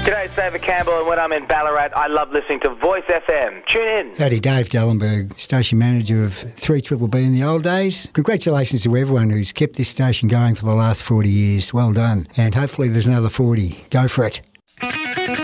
G'day, it's David Campbell, and when I'm in Ballarat, I love listening to Voice FM. Tune in. Howdy, Dave Dallenberg, station manager of 3BBB in the old days. Congratulations to everyone who's kept this station going for the last 40 years. Well done. And hopefully there's another 40. Go for it.